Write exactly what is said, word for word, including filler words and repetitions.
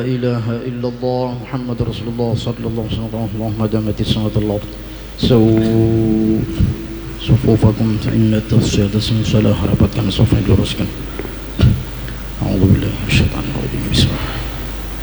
ilaha illallah Muhammad Rasulullah sallallahu alaihi wasallam. Allahumma damati samatul ard saw sufufakum fa inna tafsir tasmin salah rapatkan sofa diluruskan.